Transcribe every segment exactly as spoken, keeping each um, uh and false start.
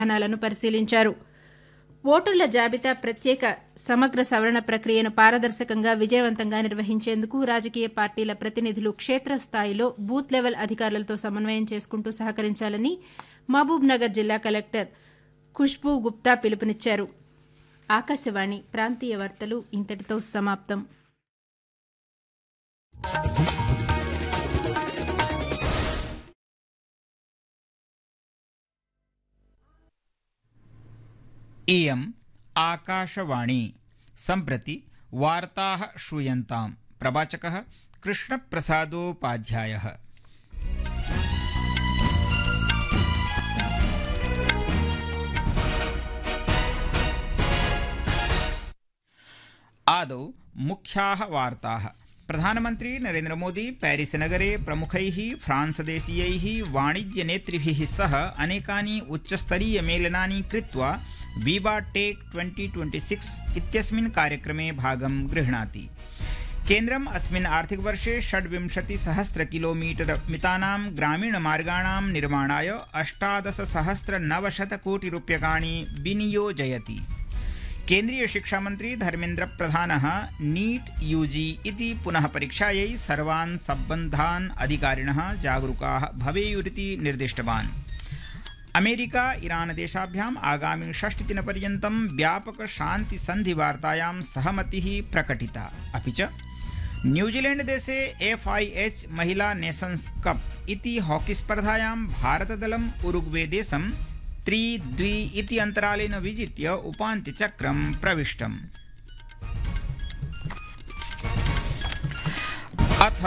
విధానాలను పరిశీలించారు. ఓటర్ల జాబితా ప్రత్యేక సమగ్ర సవరణ ప్రక్రియను పారదర్శకంగా విజయవంతంగా నిర్వహించేందుకు రాజకీయ పార్టీల ప్రతినిధులు క్షేత్రస్థాయిలో బూత్ లెవెల్ అధికారులతో సమన్వయం చేసుకుంటూ సహకరించాలని మహబూబ్నగర్ జిల్లా కలెక్టర్ ఖుష్బూ గుప్తా పిలుపునిచ్చారు. ఆకాశవాణి ప్రాంతీయ వార్తలు ఇంతటితో సమాప్తం. इयम् आकाशवाणी सम्प्रति वार्ताः श्रूयन्ताम्. प्रवाचकः कृष्णप्रसादोपाध्यायः. आदौ मुख्याः वार्ताः. प्रधानमन्त्री नरेन्द्र मोदी पेरिस नगरे प्रमुखैः फ्रांसदेशीयैः वाणिज्यनेतृभिः सह अनेकानि उच्चस्तरीयमेलनानि कृत्वा विवा टेक ट्वेंटी ट्वेंटी सिक्स इत्यस्मिन् कार्यक्रमे भागं गृह्णाति. केन्द्रम् अस्मिन् आर्थिकवर्षे षड्विंशतिसहस्र किलोमीटर मितानां ग्रामीणमार्गाणां निर्माणाय अष्टादशसहस्रनवशतकोटिरूप्यकाणि विनियोजयति. केन्द्रीय शिक्षामन्त्री धर्मेन्द्र प्रधानः नीट यूजी इति पुनः परीक्षायै सर्वान् सम्बद्धान् अधिकारिणः जागरूकाः भवेयुरिति निर्दिष्टवान्. अमेरिका ईरान देशाभ्याम् आगामि षष्टिदिनपर्यन्तं व्यापक शान्ति सन्धिवार्तायां सहमतिः प्रकटिता. अपि च न्यूजीलैण्ड देशे एफ आई एच महिला नेशन्स् कप इति हॉकी स्पर्धायां भारतदलम् उरुग्वे देशं त्रि द्वि इति अन्तरालेन विजित्य उपान्त्यचक्रं प्रविष्टम्. अथ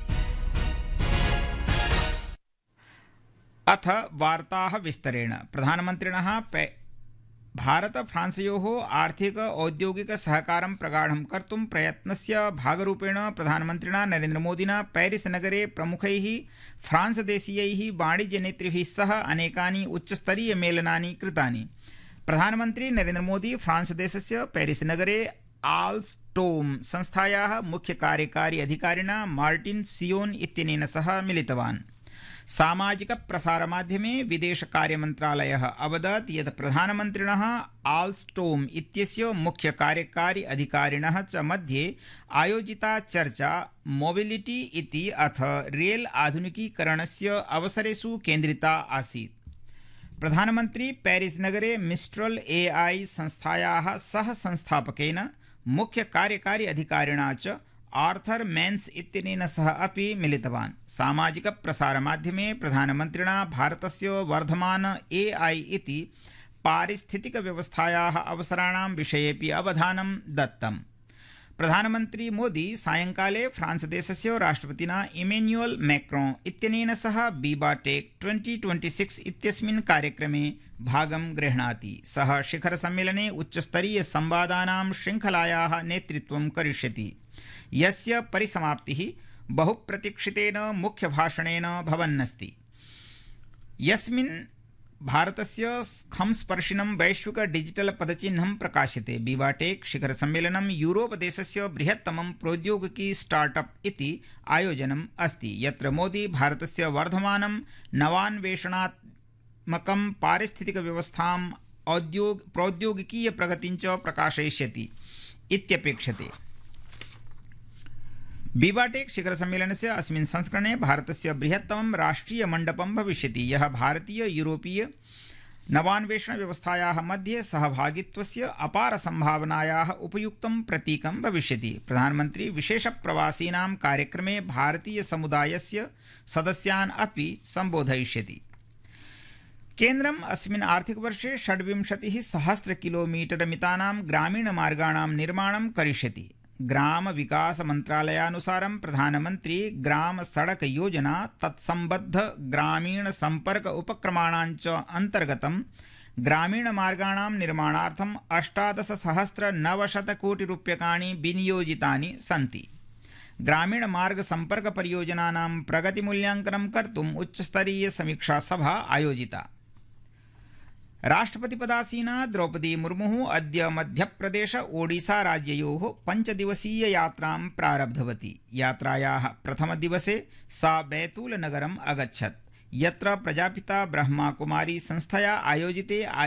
अथ वार्ताः विस्तरेण. प्रधानमन्त्रिणः भारत फ्रांसयोः आर्थिक औद्योगिक सहकारं प्रगाढं कर्तुं प्रयत्नस्य भागरूपेण प्रधानमन्त्रिणा नरेन्द्र मोदिना पेरिस नगरे प्रमुखैः फ्रांसदेशीयैः वाणिज्यनेतृभिः सह अनेकानि उच्चस्तरीयमेलनानि कृतानि. प्रधानमन्त्री नरेन्द्र मोदी फ्रांस देशस्य पेरिस नगरे आल्स्टोम् संस्थायाः मुख्यकार्यकारी अधिकारिणा मार्टिन सियोन इत्यनेन सह मिलितवान्. सामाजिक प्रसारमाध्यमे विदेशकार्यमन्त्रालयः अवदत् यत् प्रधानमन्त्रिणः आल्स्टोम् इत्यस्य मुख्यकार्यकारी अधिकारिणः च मध्ये आयोजिता चर्चा मोबिलिटी इति अथ रेल आधुनिकीकरणस्य अवसरेषु केन्द्रिता आसीत्. प्रधानमन्त्री पेरिस नगरे मिस्ट्रल ए आई संस्थायाः सह संस्थापकेन मुख्यकार्यकारी अधिकारिणा च आर्थर मेन्स इत्यनेन सह अपि मिलितवान्. सामाजिक प्रसारमाध्यमे प्रधानमन्त्रिणा भारतस्य वर्धमान ए आई इति पारिस्थितिकव्यवस्थायाः अवसराणां विषयेपि अवधानं दत्तम्. प्रधानमन्त्री मोदी सायंकाले फ्रांस देशस्य राष्ट्रपतिना इमेन्युअल मैक्रोन इत्यनेन सह विवा टेक ट्वेंटी ट्वेंटी सिक्स इत्यस्मिन् कार्यक्रमे भागं गृह्णाति. सः शिखर सम्मेलने उच्चस्तरीय संवादानां श्रृङ्खलायाः नेतृत्वं करिष्यति, यस्य परिसमाप्तिः बहुप्रतीक्षितेन मुख्यभाषणेन भवन्नस्ति, यस्मिन् भारतस्य खंस्पर्शिनं वैश्विक डिजिटल पदचिह्नं प्रकाश्यते. विवा टेक शिखर सम्मेलनं यूरोप देशस्य बृहत्तमं प्रौद्योगिकी स्टार्टअप इति आयोजनम् अस्ति, यत्र मोदी भारतस्य वर्धमानं नवान्वेषणात्मकं पारिस्थितिकव्यवस्थाम् औद्योग प्रौद्योगिकीय प्रगतिं च प्रकाशयिष्यति इत्यपेक्षते. विवा टेक शिखर सम्मेलनस्य अस्मिन् संस्करणे भारतस्य बृहत्तमं राष्ट्रिय मण्डपं भविष्यति, यः भारतीय यूरोपीय नवान्वेषण व्यवस्थायाः मध्ये सहभागित्वस्य अपार संभावनायाः उपयुक्तं प्रतीकं भविष्यति. प्रधानमन्त्री विशेषप्रवासीनां कार्यक्रमे भारतीय समुदायस्य सदस्यान् अपि सम्बोधयिष्यति. केन्द्रम् अस्मिन् आर्थिकवर्षे षड्विंशतिः सहस्र किलोमीटर मितानां ग्रामीणमार्गाणां निर्माणं करिष्यति. ग्राम विकास मंत्रालयानुसारं प्रधानमंत्री ग्राम सड़क योजना तत्संबद्ध ग्रामीण संपर्क उपक्रमाणाञ्च अंतर्गतं ग्रामीण मार्गाणां निर्माणार्थम् अष्टादश सहस्र नवशत कोटि रूप्यकाणि विनियोजितानि सन्ति. ग्रामीण मार्ग संपर्क परियोजनानां प्रगतिमूल्यांकनं कर्तुम् उच्चस्तरीय समीक्षा सभा आयोजिता. राष्ट्रपतिपदासीना द्रौपदी मुर्मुः अद्य मध्यप्रदेश ओडिशा राज्ययोः पञ्चदिवसीय यात्रां प्रारब्धवती. यात्रायाः प्रथमदिवसे सा बैतूलनगरम् अगच्छत्. यत्र प्रजापिता ब्रह्मा कुमारी संस्थया आयोजिते